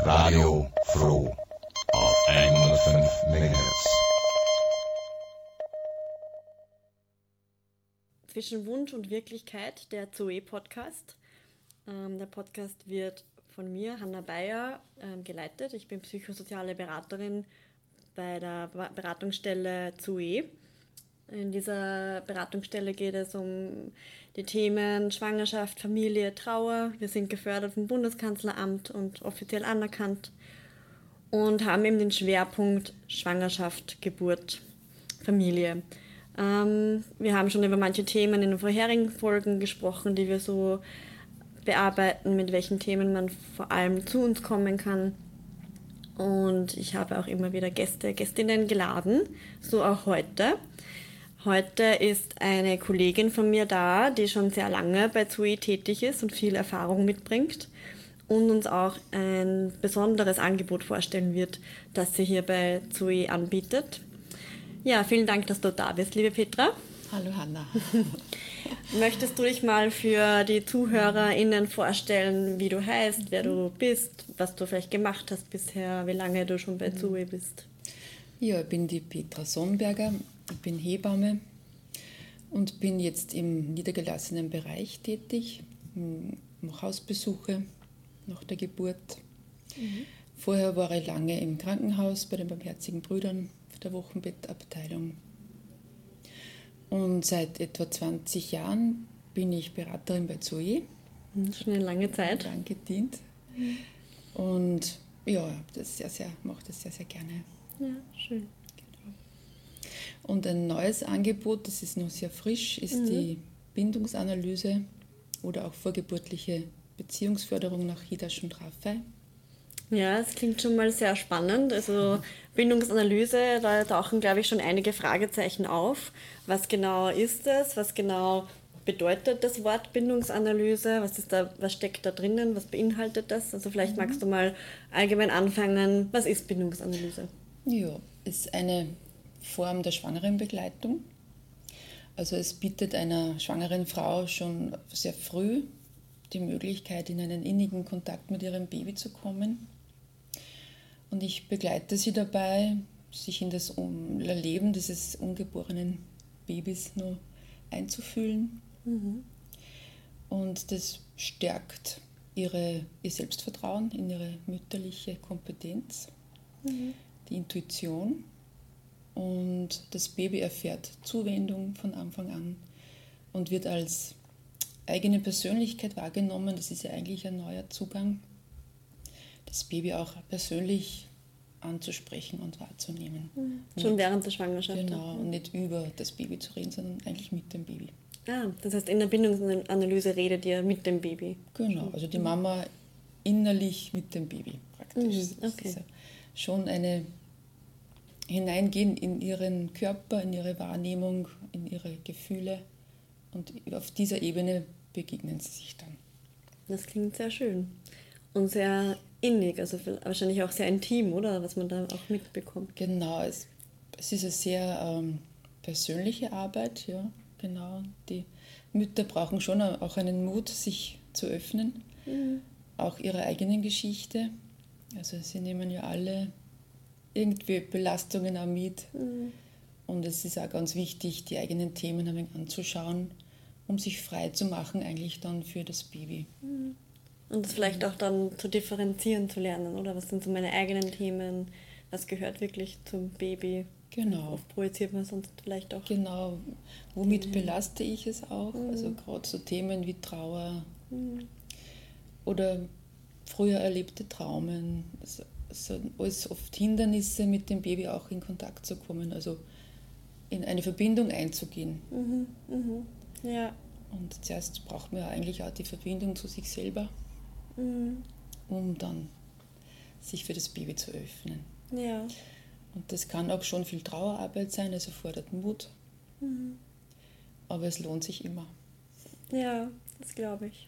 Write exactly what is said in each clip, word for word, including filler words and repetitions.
Radio Froh auf hundertfünf Megahertz. Zwischen Wunsch und Wirklichkeit, der Zoe-Podcast. Ähm, der Podcast wird von mir, Hanna Bayer, ähm, geleitet. Ich bin psychosoziale Beraterin bei der Beratungsstelle Zoe. In dieser Beratungsstelle geht es um die Themen Schwangerschaft, Familie, Trauer. Wir sind gefördert vom Bundeskanzleramt und offiziell anerkannt und haben eben den Schwerpunkt Schwangerschaft, Geburt, Familie. Ähm, wir haben schon über manche Themen in den vorherigen Folgen gesprochen, die wir so bearbeiten, mit welchen Themen man vor allem zu uns kommen kann. Und ich habe auch immer wieder Gäste, Gästinnen geladen, so auch heute. Heute ist eine Kollegin von mir da, die schon sehr lange bei Zoe tätig ist und viel Erfahrung mitbringt und uns auch ein besonderes Angebot vorstellen wird, das sie hier bei Zoe anbietet. Ja, vielen Dank, dass du da bist, liebe Petra. Hallo Hanna. Möchtest du dich mal für die ZuhörerInnen vorstellen, wie du heißt, wer du bist, was du vielleicht gemacht hast bisher, wie lange du schon bei Zoe bist? Ja, ich bin die Petra Sonnberger, ich bin Hebamme und bin jetzt im niedergelassenen Bereich tätig, mache Hausbesuche nach der Geburt. Mhm. Vorher war ich lange im Krankenhaus bei den Barmherzigen Brüdern auf der Wochenbettabteilung. Und seit etwa zwanzig Jahren bin ich Beraterin bei Zoe. Schon eine lange Zeit. Lang gedient. Mhm. Und ja, das sehr, sehr, mache das sehr, sehr gerne. Ja, schön. Genau. Und ein neues Angebot, das ist noch sehr frisch, ist mhm. die Bindungsanalyse oder auch vorgeburtliche Beziehungsförderung nach Hidasch und Rafai. Ja, es klingt schon mal sehr spannend. Also Bindungsanalyse, da tauchen, glaube ich, schon einige Fragezeichen auf. Was genau ist das? Was genau bedeutet das Wort Bindungsanalyse? Was ist da, was steckt da drinnen? Was beinhaltet das? Also vielleicht magst du mal allgemein anfangen. Was ist Bindungsanalyse? Ja, ist eine Form der Schwangerenbegleitung. Also es bietet einer schwangeren Frau schon sehr früh die Möglichkeit, in einen innigen Kontakt mit ihrem Baby zu kommen. Und ich begleite sie dabei, sich in das Leben dieses ungeborenen Babys nur einzufühlen. Mhm. Und das stärkt ihre, ihr Selbstvertrauen in ihre mütterliche Kompetenz, mhm. die Intuition. Und das Baby erfährt Zuwendung von Anfang an und wird als eigene Persönlichkeit wahrgenommen. Das ist ja eigentlich ein neuer Zugang, das Baby auch persönlich anzusprechen und wahrzunehmen. Mhm. Schon nicht, während der Schwangerschaft. Genau, und nicht über das Baby zu reden, sondern eigentlich mit dem Baby. Ah, das heißt, in der Bindungsanalyse redet ihr mit dem Baby? Genau, also die Mama innerlich mit dem Baby praktisch. Mhm, okay. Das ist ja schon eine Hineingehen in ihren Körper, in ihre Wahrnehmung, in ihre Gefühle. Und auf dieser Ebene begegnen sie sich dann. Das klingt sehr schön und sehr innig, also wahrscheinlich auch sehr intim, oder? Was man da auch mitbekommt. Genau, es, es ist eine sehr ähm, persönliche Arbeit, ja, genau. Die Mütter brauchen schon auch einen Mut, sich zu öffnen, mhm. auch ihre eigenen Geschichte. Also sie nehmen ja alle irgendwie Belastungen auch mit. Mhm. Und es ist auch ganz wichtig, die eigenen Themen ein wenig anzuschauen, um sich frei zu machen eigentlich dann für das Baby. Und das vielleicht auch dann zu differenzieren zu lernen, oder? Was sind so meine eigenen Themen? Was gehört wirklich zum Baby? Genau. Oft projiziert man sonst vielleicht auch. Genau. Womit mhm. belaste ich es auch? Mhm. Also gerade so Themen wie Trauer mhm. oder früher erlebte Traumen. Also, also alles oft Hindernisse, mit dem Baby auch in Kontakt zu kommen. Also in eine Verbindung einzugehen. Mhm. Mhm. Ja. Und zuerst braucht man ja eigentlich auch die Verbindung zu sich selber, mhm. um dann sich für das Baby zu öffnen. Ja. Und das kann auch schon viel Trauerarbeit sein, also fordert Mut. Mhm. Aber es lohnt sich immer. Ja, das glaube ich.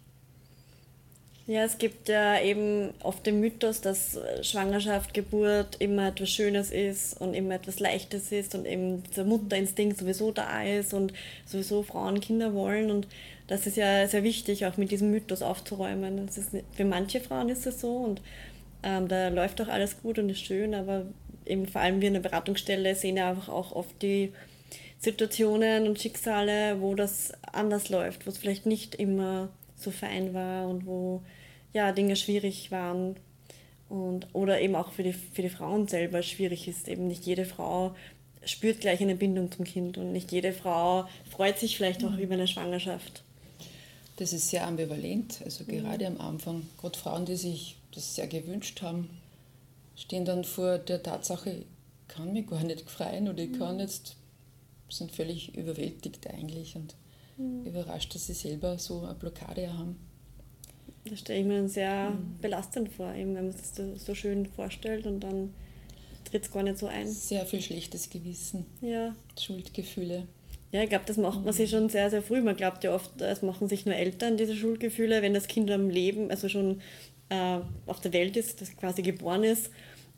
Ja, es gibt ja eben oft den Mythos, dass Schwangerschaft, Geburt immer etwas Schönes ist und immer etwas Leichtes ist und eben der Mutterinstinkt sowieso da ist und sowieso Frauen Kinder wollen. Und das ist ja sehr wichtig, auch mit diesem Mythos aufzuräumen. Das ist, für manche Frauen ist es so und Ähm, da läuft auch alles gut und ist schön, aber eben vor allem wir in der Beratungsstelle sehen ja einfach auch oft die Situationen und Schicksale, wo das anders läuft, wo es vielleicht nicht immer so fein war und wo ja Dinge schwierig waren und oder eben auch für die, für die Frauen selber schwierig ist. Eben nicht jede Frau spürt gleich eine Bindung zum Kind und nicht jede Frau freut sich vielleicht auch über eine Schwangerschaft. Das ist sehr ambivalent, also gerade am Anfang, gerade Frauen, die sich das sehr gewünscht haben, stehen dann vor der Tatsache, ich kann mich gar nicht freuen oder ich kann jetzt, sind völlig überwältigt eigentlich und mhm. überrascht, dass sie selber so eine Blockade haben. Das stelle ich mir dann sehr mhm. belastend vor, eben, wenn man sich das so schön vorstellt und dann tritt es gar nicht so ein. Sehr viel schlechtes Gewissen, ja. Schuldgefühle. Ja, ich glaube, das macht man sich schon sehr, sehr früh. Man glaubt ja oft, es machen sich nur Eltern diese Schuldgefühle, wenn das Kind am Leben, also schon äh, auf der Welt ist, das quasi geboren ist.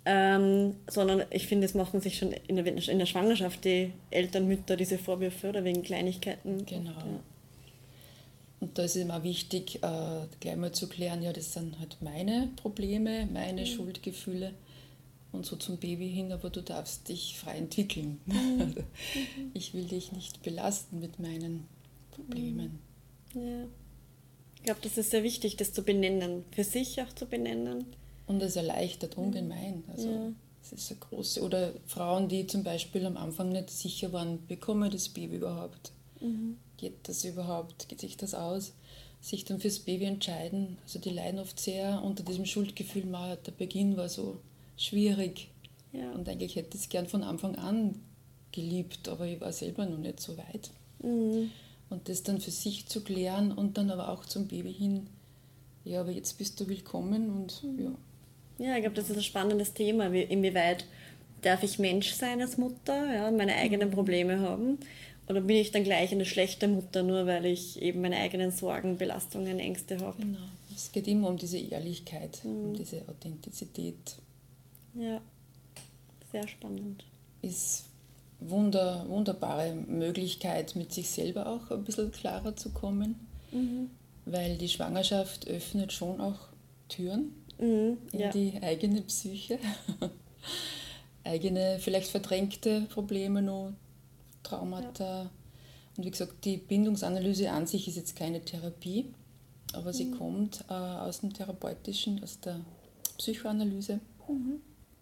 Ähm, sondern ich finde, es machen sich schon in der, in der Schwangerschaft die Eltern, Mütter diese Vorwürfe oder wegen Kleinigkeiten. Genau. Und, ja. und da ist es immer wichtig, äh, gleich mal zu klären, ja, das sind halt meine Probleme, meine mhm. Schuldgefühle. Und so zum Baby hin, aber du darfst dich frei entwickeln. Mhm. Ich will dich nicht belasten mit meinen Problemen. Ja. Ich glaube, das ist sehr wichtig, das zu benennen, für sich auch zu benennen. Und es erleichtert ungemein. Also ja. es ist eine große. Oder Frauen, die zum Beispiel am Anfang nicht sicher waren, bekomme ich das Baby überhaupt? Mhm. Geht das überhaupt? Geht sich das aus? Sich dann fürs Baby entscheiden. Also die leiden oft sehr unter diesem Schuldgefühl, der Beginn war so schwierig. Ja. Und eigentlich hätte ich es gern von Anfang an geliebt, aber ich war selber noch nicht so weit. Mhm. Und das dann für sich zu klären und dann aber auch zum Baby hin, ja, aber jetzt bist du willkommen und mhm. ja. Ja, ich glaube, das ist ein spannendes Thema, wie, inwieweit darf ich Mensch sein als Mutter, ja, meine eigenen mhm. Probleme haben, oder bin ich dann gleich eine schlechte Mutter, nur weil ich eben meine eigenen Sorgen, Belastungen, Ängste habe. Genau, es geht immer um diese Ehrlichkeit, mhm. um diese Authentizität. Ja, sehr spannend. Ist wunder, wunderbare Möglichkeit, mit sich selber auch ein bisschen klarer zu kommen, mhm. weil die Schwangerschaft öffnet schon auch Türen mhm, in ja. die eigene Psyche, eigene, vielleicht verdrängte Probleme noch, Traumata. Ja. Und wie gesagt, die Bindungsanalyse an sich ist jetzt keine Therapie, aber mhm. sie kommt äh, aus dem Therapeutischen, aus der Psychoanalyse. Mhm.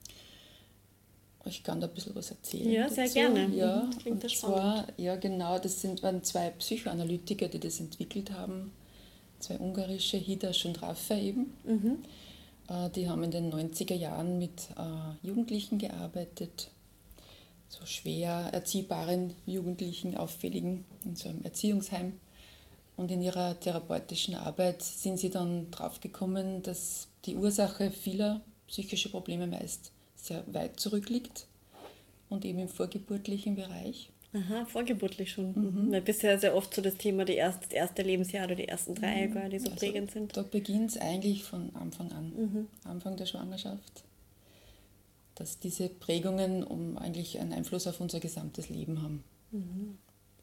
Ich kann da ein bisschen was erzählen. Ja, dazu. sehr gerne. Ja, klingt und zwar, ja genau, das sind, waren zwei Psychoanalytiker, die das entwickelt haben. Zwei ungarische, Hidas und Rafa eben. Mhm. Äh, die haben in den neunziger Jahren mit äh, Jugendlichen gearbeitet, so schwer erziehbaren Jugendlichen, auffälligen, in so einem Erziehungsheim. Und in ihrer therapeutischen Arbeit sind sie dann draufgekommen, dass die Ursache vieler psychischer Probleme meist sehr weit zurückliegt und eben im vorgeburtlichen Bereich. Aha, vorgeburtlich schon. Mhm. Weil bisher sehr oft so das Thema die erste, das erste Lebensjahr oder die ersten drei, mhm. die so also prägend sind. Da beginnt es eigentlich von Anfang an, mhm. Anfang der Schwangerschaft, dass diese Prägungen um eigentlich einen Einfluss auf unser gesamtes Leben haben. Mhm.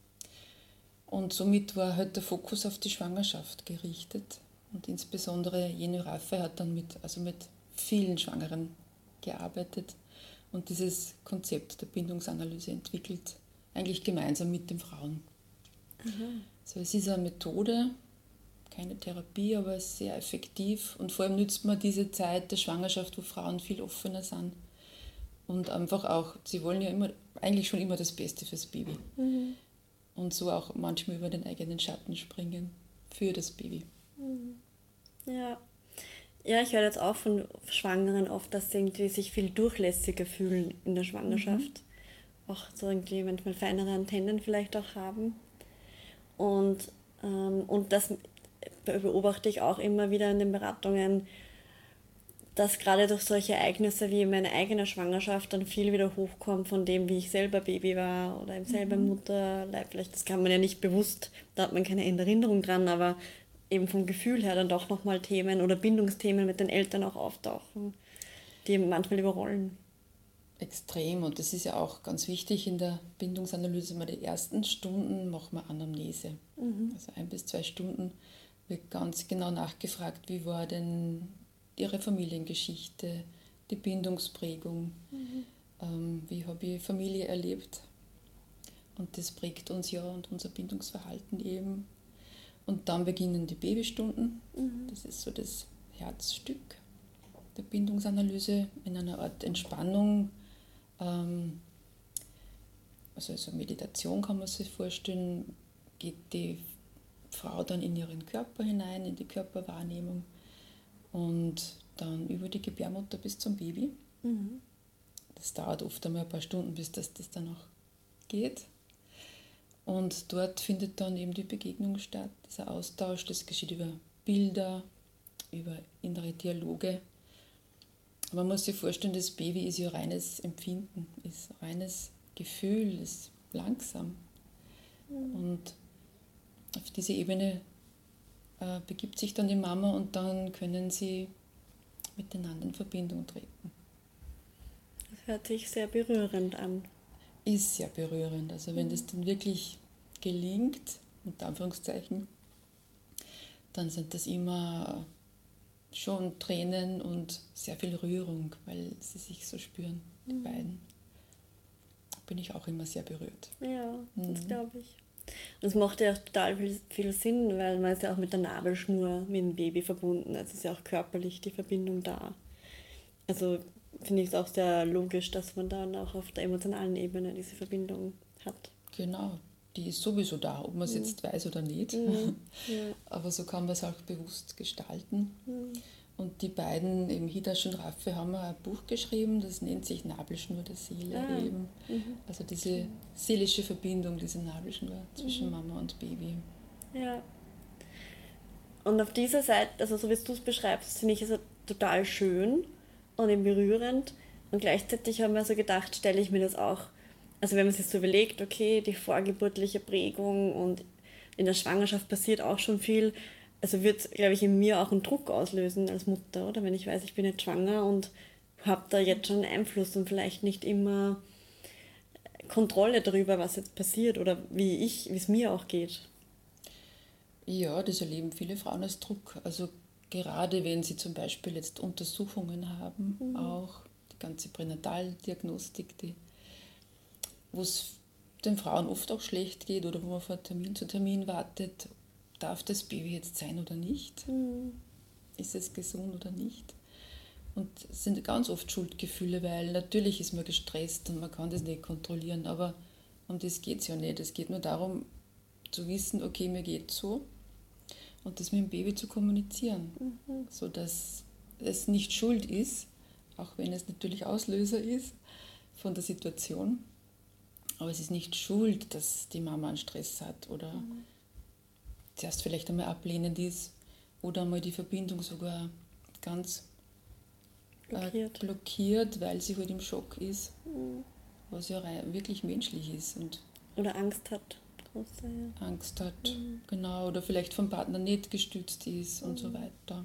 Und somit war halt der Fokus auf die Schwangerschaft gerichtet. Und insbesondere Jenny Raffe hat dann mit, also mit vielen Schwangeren gearbeitet und dieses Konzept der Bindungsanalyse entwickelt, eigentlich gemeinsam mit den Frauen. Mhm. Also es ist eine Methode, keine Therapie, aber sehr effektiv und vor allem nützt man diese Zeit der Schwangerschaft, wo Frauen viel offener sind und einfach auch, sie wollen ja immer, eigentlich schon immer das Beste fürs Baby mhm. und so auch manchmal über den eigenen Schatten springen für das Baby. Mhm. Ja. Ja, ich höre jetzt auch von Schwangeren oft, dass sie irgendwie sich viel durchlässiger fühlen in der Schwangerschaft. Mhm. Auch so irgendwie manchmal feinere Antennen vielleicht auch haben. Und, ähm, und das beobachte ich auch immer wieder in den Beratungen, dass gerade durch solche Ereignisse wie meine eigene Schwangerschaft dann viel wieder hochkommt von dem, wie ich selber Baby war oder selber mhm. Mutterleib. Vielleicht, das kann man ja nicht bewusst, da hat man keine Erinnerung dran, aber eben vom Gefühl her dann doch nochmal Themen oder Bindungsthemen mit den Eltern auch auftauchen, die manchmal überrollen. Extrem, und das ist ja auch ganz wichtig in der Bindungsanalyse, mal die ersten Stunden machen wir Anamnese. Mhm. Also ein bis zwei Stunden wird ganz genau nachgefragt, wie war denn ihre Familiengeschichte, die Bindungsprägung, mhm. ähm, wie habe ich Familie erlebt. Und das prägt uns ja und unser Bindungsverhalten eben. Und dann beginnen die Babystunden. Mhm. Das ist so das Herzstück der Bindungsanalyse in einer Art Entspannung. Ähm, also so Meditation kann man sich vorstellen, geht die Frau dann in ihren Körper hinein, in die Körperwahrnehmung und dann über die Gebärmutter bis zum Baby. Mhm. Das dauert oft einmal ein paar Stunden, bis das, das dann auch geht. Und dort findet dann eben die Begegnung statt, dieser Austausch, das geschieht über Bilder, über innere Dialoge. Man muss sich vorstellen, das Baby ist ja reines Empfinden, ist reines Gefühl, ist langsam. Mhm. Und auf diese Ebene äh, begibt sich dann die Mama und dann können sie miteinander in Verbindung treten. Das hört sich sehr berührend an. Ist sehr berührend. Also wenn das dann wirklich gelingt, unter Anführungszeichen, dann sind das immer schon Tränen und sehr viel Rührung, weil sie sich so spüren, die mhm. beiden. Da bin ich auch immer sehr berührt. Ja, mhm. das glaube ich. Und es macht ja auch total viel, viel Sinn, weil man ist ja auch mit der Nabelschnur mit dem Baby verbunden. Also ist ja auch körperlich die Verbindung da. Also finde ich es auch sehr logisch, dass man dann auch auf der emotionalen Ebene diese Verbindung hat. Genau, die ist sowieso da, ob man es mhm. jetzt weiß oder nicht. Mhm. Ja. Aber so kann man es auch bewusst gestalten. Mhm. Und die beiden, eben Hidash und Raffe, haben ein Buch geschrieben, das nennt sich Nabelschnur der Seele ah. eben. Mhm. Also diese seelische Verbindung, diese Nabelschnur zwischen mhm. Mama und Baby. Ja. Und auf dieser Seite, also so wie du es beschreibst, finde ich es total schön und eben berührend. Und gleichzeitig haben wir so gedacht, stelle ich mir das auch, also wenn man sich so überlegt, okay, die vorgeburtliche Prägung und in der Schwangerschaft passiert auch schon viel, also wird es, glaube ich, in mir auch einen Druck auslösen als Mutter, oder? Wenn ich weiß, ich bin jetzt schwanger und habe da jetzt schon einen Einfluss und vielleicht nicht immer Kontrolle darüber, was jetzt passiert oder wie ich, wie es mir auch geht. Ja, das erleben viele Frauen als Druck. Also gerade wenn sie zum Beispiel jetzt Untersuchungen haben, mhm. auch die ganze Pränataldiagnostik, die, wo es den Frauen oft auch schlecht geht oder wo man von Termin zu Termin wartet, darf das Baby jetzt sein oder nicht? Mhm. Ist es gesund oder nicht? Und es sind ganz oft Schuldgefühle, weil natürlich ist man gestresst und man kann das nicht kontrollieren, aber um das geht es ja nicht. Es geht nur darum, zu wissen, okay, mir geht so und das mit dem Baby zu kommunizieren, mhm. sodass es nicht Schuld ist, auch wenn es natürlich Auslöser ist von der Situation, aber es ist nicht Schuld, dass die Mama einen Stress hat oder mhm. zuerst vielleicht einmal ablehnend ist oder einmal die Verbindung sogar ganz blockiert, äh, blockiert weil sie halt im Schock ist, mhm. was ja wirklich menschlich ist. Und oder Angst hat. Große, ja. Angst hat, mhm. genau, oder vielleicht vom Partner nicht gestützt ist mhm. und so weiter.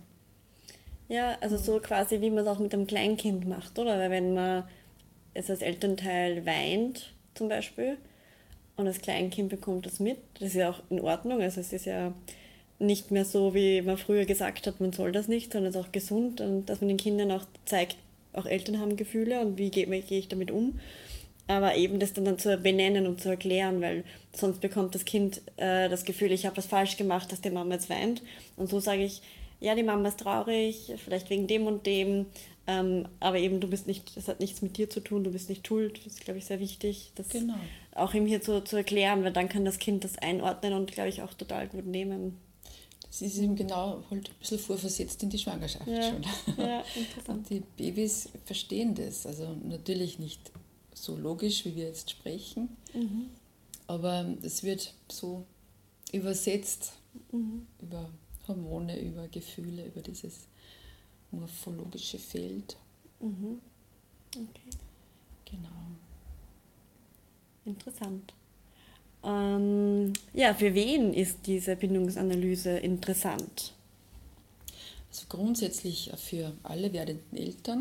Ja, also mhm. so quasi, wie man es auch mit einem Kleinkind macht, oder? Weil wenn man es als Elternteil weint, zum Beispiel, und das Kleinkind bekommt das mit, das ist ja auch in Ordnung, also es ist ja nicht mehr so, wie man früher gesagt hat, man soll das nicht, sondern es ist auch gesund und dass man den Kindern auch zeigt, auch Eltern haben Gefühle und wie gehe, wie gehe ich damit um. Aber eben das dann, dann zu benennen und zu erklären, weil sonst bekommt das Kind äh, das Gefühl, ich habe was falsch gemacht, dass die Mama jetzt weint. Und so sage ich, ja, die Mama ist traurig, vielleicht wegen dem und dem, ähm, aber eben du bist nicht, das hat nichts mit dir zu tun, du bist nicht schuld. Das ist, glaube ich, sehr wichtig, das genau. auch ihm hier zu, zu erklären, weil dann kann das Kind das einordnen und, glaube ich, auch total gut nehmen. Das ist eben genau halt ein bisschen vorversetzt in die Schwangerschaft ja. schon. Ja, interessant. Und die Babys verstehen das, also natürlich nicht so logisch, wie wir jetzt sprechen, mhm. aber es wird so übersetzt mhm. über Hormone, über Gefühle, über dieses morphologische Feld. Mhm. Okay. Genau. Interessant. Ähm, ja, für wen ist diese Bindungsanalyse interessant? Also grundsätzlich für alle werdenden Eltern.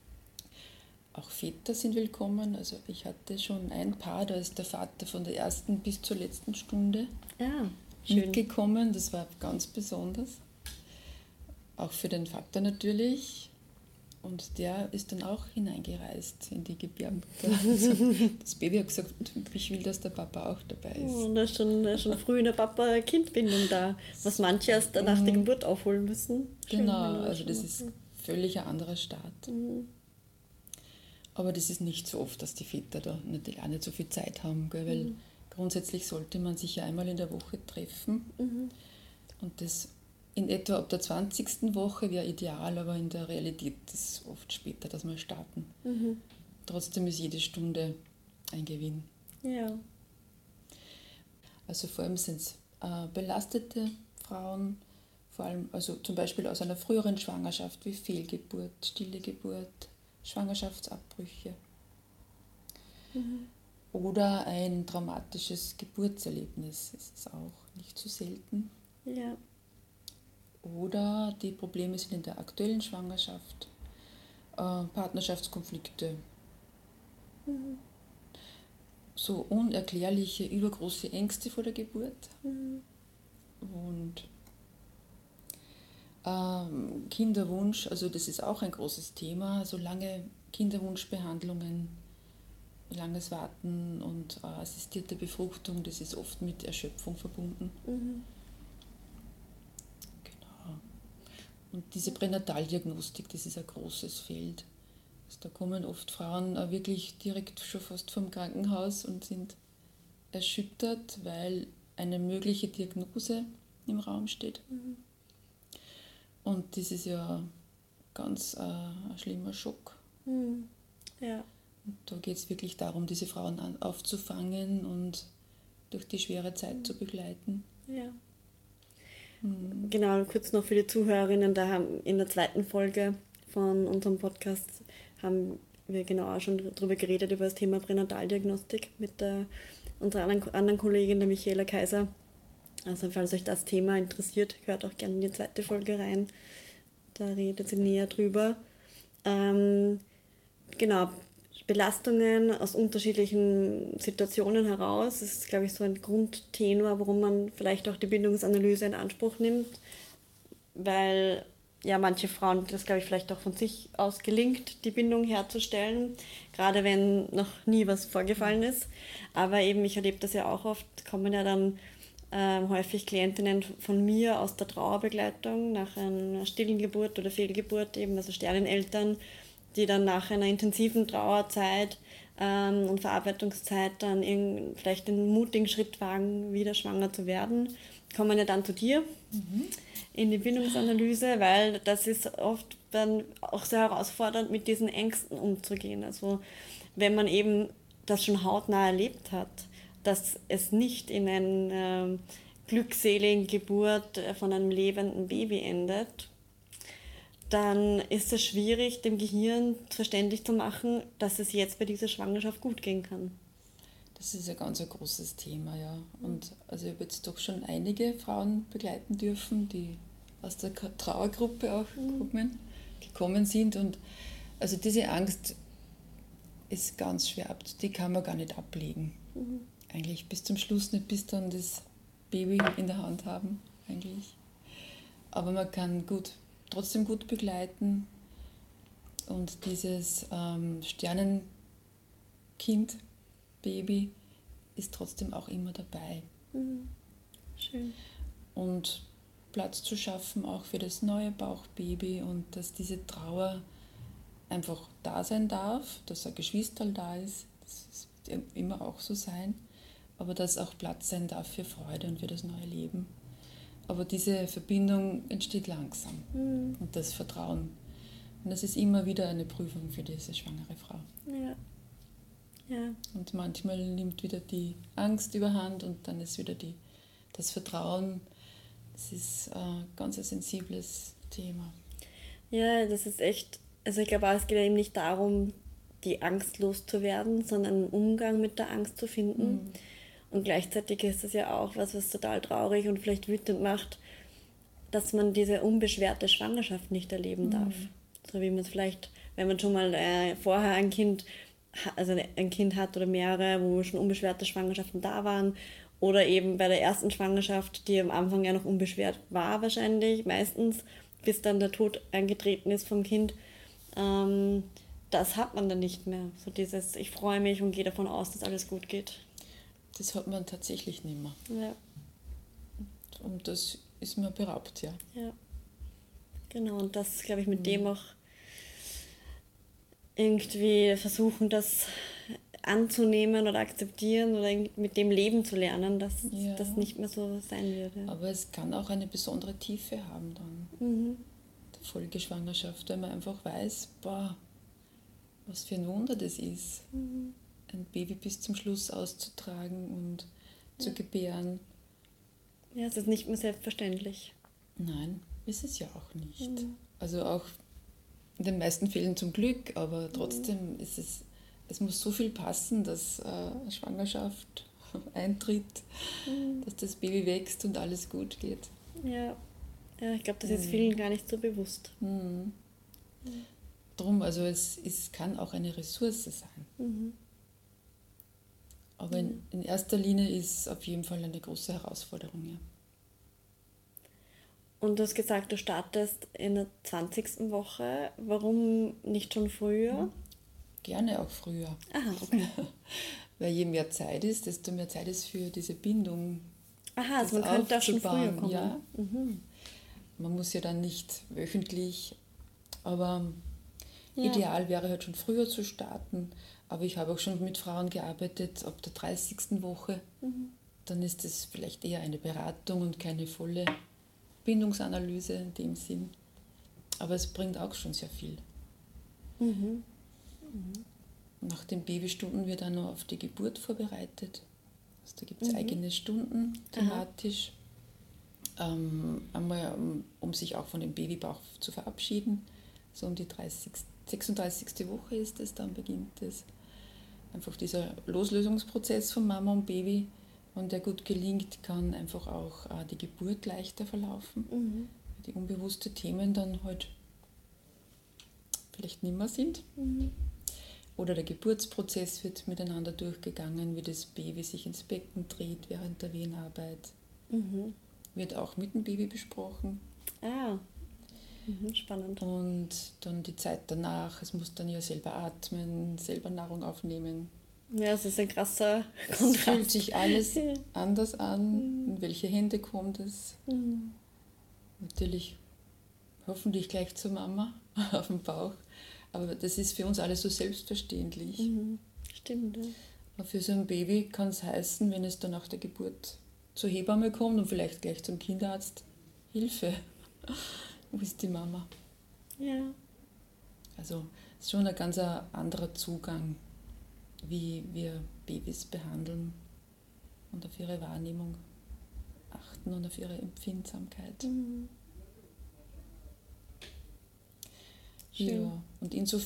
Auch Väter sind willkommen. Also ich hatte schon ein Paar, da ist der Vater von der ersten bis zur letzten Stunde ah, schön. mitgekommen. Das war ganz besonders. auch für den Vater natürlich. Und der ist dann auch hineingereist in die Gebärmutter. Also das Baby hat gesagt, ich will, dass der Papa auch dabei ist. Oh, und da ist schon, da ist schon früh eine Papa-Kind-Bindung da, was manche erst nach der Geburt aufholen müssen. Schön, Genau, also das ist völlig ein anderer Start. Mhm. Aber das ist nicht so oft, dass die Väter da natürlich auch nicht so viel Zeit haben, gell? Weil mhm. grundsätzlich sollte man sich ja einmal in der Woche treffen. Mhm. Und das in etwa ab der zwanzigsten Woche wäre ideal, aber in der Realität ist es oft später, dass wir starten. Mhm. Trotzdem ist jede Stunde ein Gewinn. Ja. Also vor allem sind es äh, belastete Frauen, vor allem also zum Beispiel aus einer früheren Schwangerschaft wie Fehlgeburt, stille Geburt, Schwangerschaftsabbrüche mhm. oder ein traumatisches Geburtserlebnis, das ist auch nicht so selten. Ja. Oder die Probleme sind in der aktuellen Schwangerschaft, äh, Partnerschaftskonflikte, mhm. so unerklärliche, übergroße Ängste vor der Geburt mhm. und ähm, Kinderwunsch, also das ist auch ein großes Thema, so lange Kinderwunschbehandlungen, langes Warten und äh, assistierte Befruchtung, das ist oft mit Erschöpfung verbunden. Mhm. Und diese Pränataldiagnostik, das ist ein großes Feld. Also da kommen oft Frauen wirklich direkt schon fast vom Krankenhaus und sind erschüttert, weil eine mögliche Diagnose im Raum steht. Mhm. Und das ist ja ganz äh, ein schlimmer Schock. Mhm. Ja. Und da geht es wirklich darum, diese Frauen an, aufzufangen und durch die schwere Zeit mhm. zu begleiten. Ja. Genau, kurz noch für die Zuhörerinnen, da haben in der zweiten Folge von unserem Podcast haben wir genau auch schon darüber geredet, über das Thema Pränataldiagnostik mit der, unserer anderen, anderen Kollegin, der Michaela Kaiser. Also falls euch das Thema interessiert, hört auch gerne in die zweite Folge rein, da redet sie näher drüber. Ähm, genau, Belastungen aus unterschiedlichen Situationen heraus. Das ist, glaube ich, so ein Grundtenor, warum man vielleicht auch die Bindungsanalyse in Anspruch nimmt, weil ja manche Frauen das, glaube ich, vielleicht auch von sich aus gelingt, die Bindung herzustellen, gerade wenn noch nie was vorgefallen ist. Aber eben, ich erlebe das ja auch oft, kommen ja dann ähm, häufig Klientinnen von mir aus der Trauerbegleitung nach einer stillen Geburt oder Fehlgeburt, eben also Sterneneltern, die dann nach einer intensiven Trauerzeit ähm, und Verarbeitungszeit dann irgend, vielleicht den mutigen Schritt wagen, wieder schwanger zu werden, kommen ja dann zu dir mhm. in die Bindungsanalyse, weil das ist oft dann auch sehr herausfordernd, mit diesen Ängsten umzugehen. Also wenn man eben das schon hautnah erlebt hat, dass es nicht in einer äh, glückseligen Geburt von einem lebenden Baby endet, dann ist es schwierig, dem Gehirn verständlich zu machen, dass es jetzt bei dieser Schwangerschaft gut gehen kann. Das ist ein ganz ein großes Thema, ja. Und also ich habe jetzt doch schon einige Frauen begleiten dürfen, die aus der Trauergruppe auch kommen, gekommen sind. Und also diese Angst ist ganz schwer, die kann man gar nicht ablegen. Mhm. Eigentlich bis zum Schluss nicht, bis dann das Baby in der Hand haben, eigentlich. Aber man kann gut trotzdem gut begleiten und dieses ähm, Sternenkind, Baby, ist trotzdem auch immer dabei. Mhm. Schön. Und Platz zu schaffen auch für das neue Bauchbaby und dass diese Trauer einfach da sein darf, dass ein Geschwisterl da ist, das wird immer auch so sein, aber dass auch Platz sein darf für Freude und für das neue Leben. Aber diese Verbindung entsteht langsam mhm. und das Vertrauen. Und das ist immer wieder eine Prüfung für diese schwangere Frau. Ja. Ja. Und manchmal nimmt wieder die Angst überhand und dann ist wieder die, das Vertrauen. Das ist ein ganz ein sensibles Thema. Ja, das ist echt, also ich glaube auch, es geht ja eben nicht darum, die Angst loszuwerden, sondern einen Umgang mit der Angst zu finden. Mhm. Und gleichzeitig ist es ja auch was, was total traurig und vielleicht wütend macht, dass man diese unbeschwerte Schwangerschaft nicht erleben darf. Mhm. So wie man es vielleicht, wenn man schon mal äh, vorher ein Kind, also ein Kind hat oder mehrere, wo schon unbeschwerte Schwangerschaften da waren, oder eben bei der ersten Schwangerschaft, die am Anfang ja noch unbeschwert war wahrscheinlich, meistens bis dann der Tod eingetreten ist vom Kind, ähm, das hat man dann nicht mehr. So dieses, ich freue mich und gehe davon aus, dass alles gut geht. Das hat man tatsächlich nicht mehr. Ja. Und das ist mir beraubt, ja. Ja. Genau, und das, glaube ich, mit mhm. dem auch irgendwie versuchen, das anzunehmen oder akzeptieren oder mit dem leben zu lernen, dass ja. das nicht mehr so sein wird. Ja. Aber es kann auch eine besondere Tiefe haben dann, mhm. die Folgeschwangerschaft, weil man einfach weiß, boah, was für ein Wunder das ist, mhm. ein Baby bis zum Schluss auszutragen und ja. zu gebären. Ja, es ist nicht mehr selbstverständlich. Nein, ist es ja auch nicht. Mhm. Also auch in den meisten Fällen zum Glück, aber trotzdem mhm. ist es, es muss so viel passen, dass äh, Schwangerschaft eintritt, mhm. dass das Baby wächst und alles gut geht. Ja, ja ich glaube, das ist vielen gar nicht so bewusst. Mhm. Mhm. Drum, also es, es kann auch eine Ressource sein. Mhm. Aber in, in erster Linie ist es auf jeden Fall eine große Herausforderung, ja. Und du hast gesagt, du startest in der zwanzigsten Woche. Warum nicht schon früher? Gerne auch früher. Aha, okay. Weil je mehr Zeit ist, desto mehr Zeit ist für diese Bindung. Aha, also man könnte auch schon früher kommen. Ja. Mhm. Man muss ja dann nicht wöchentlich, aber ja. ideal wäre halt schon früher zu starten. Aber ich habe auch schon mit Frauen gearbeitet, ab der dreißigsten Woche. Mhm. Dann ist es vielleicht eher eine Beratung und keine volle Bindungsanalyse in dem Sinn. Aber es bringt auch schon sehr viel. Mhm. Mhm. Nach den Babystunden wird dann noch auf die Geburt vorbereitet. Also da gibt es mhm. eigene Stunden thematisch. Ähm, einmal, um, um sich auch von dem Babybauch zu verabschieden. So um die dreißigste, sechsunddreißigste Woche ist es, dann beginnt es. Einfach dieser Loslösungsprozess von Mama und Baby. Wenn der gut gelingt, kann einfach auch äh, die Geburt leichter verlaufen. Mhm. Die unbewussten Themen dann halt vielleicht nimmer sind. Mhm. Oder der Geburtsprozess wird miteinander durchgegangen, wie das Baby sich ins Becken dreht während der Wehenarbeit. Mhm. Wird auch mit dem Baby besprochen. Ah, mhm, spannend. Und dann die Zeit danach, es muss dann ja selber atmen, selber Nahrung aufnehmen. Ja, es ist ein krasser Kontrast. Es fühlt sich alles anders an, mhm. in welche Hände kommt es. Mhm. Natürlich hoffentlich gleich zur Mama auf dem Bauch. Aber das ist für uns alles so selbstverständlich. Mhm. Stimmt, ja. Aber für so ein Baby kann es heißen, wenn es dann nach der Geburt zur Hebamme kommt und vielleicht gleich zum Kinderarzt, Hilfe, wo ist die Mama? Ja. Also es ist schon ein ganz anderer Zugang, wie wir Babys behandeln und auf ihre Wahrnehmung achten und auf ihre Empfindsamkeit. Mhm. Ja, und insofern